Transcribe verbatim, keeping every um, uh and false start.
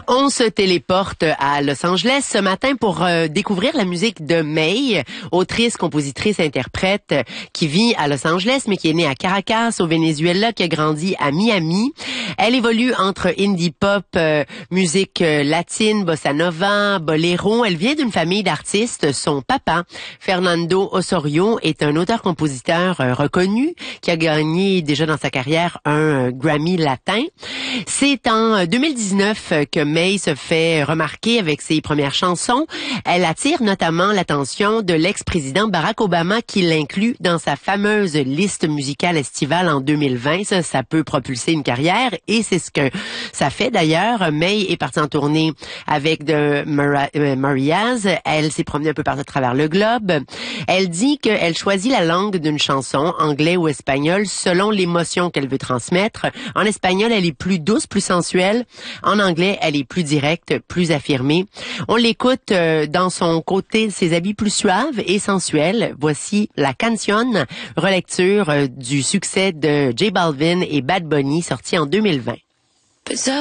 On se téléporte à Los Angeles ce matin pour euh, découvrir la musique de May, autrice, compositrice, interprète qui vit à Los Angeles mais qui est née à Caracas au Venezuela, qui a grandi à Miami. Elle évolue entre indie pop, euh, musique euh, latine, bossa nova, boléro. Elle vient d'une famille d'artistes. Son papa, Fernando Osorio, est un auteur-compositeur euh, reconnu qui a gagné déjà dans sa carrière un euh, Grammy latin. C'est en deux mille dix-neuf que May se fait remarquer avec ses premières chansons. Elle attire notamment l'attention de l'ex-président Barack Obama qui l'inclut dans sa fameuse liste musicale estivale en deux mille vingt. Ça, ça peut propulser une carrière et c'est ce que ça fait d'ailleurs. May est partie en tournée avec de Mar- euh, Mariaz. Elle s'est promenée un peu partout à travers le globe. Elle dit qu'elle choisit la langue d'une chanson, anglais ou espagnol, selon l'émotion qu'elle veut transmettre. En espagnol, elle est plus douce, plus sensuelle. En anglais, elle est plus directe, plus affirmée. On l'écoute euh, dans son côté, ses habits plus suaves et sensuels. Voici La Canción, relecture euh, du succès de J Balvin et Bad Bunny, sorti en deux mille vingt.